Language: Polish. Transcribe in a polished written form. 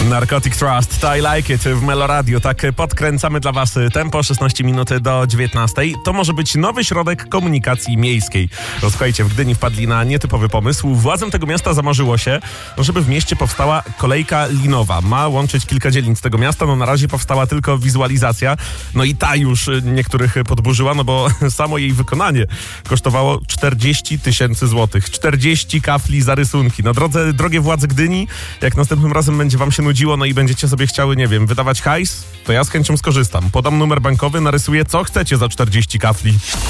Narcotic Trust, I Like It w Meloradio. Tak podkręcamy dla was tempo, 16 minut do 19. To może być nowy środek komunikacji miejskiej. Słuchajcie, w Gdyni wpadli na nietypowy pomysł. Władzom tego miasta zamarzyło się, żeby w mieście powstała kolejka linowa. Ma łączyć kilka dzielnic tego miasta. Na razie powstała tylko wizualizacja. I ta już niektórych podburzyła, bo samo jej wykonanie kosztowało 40 000 złotych. 40 kafli za rysunki. Drogie władze Gdyni, jak następnym razem będzie wam się nudziło, i będziecie sobie chciały, wydawać hajs, to ja z chęcią skorzystam. Podam numer bankowy, narysuję co chcecie za 40 kafli.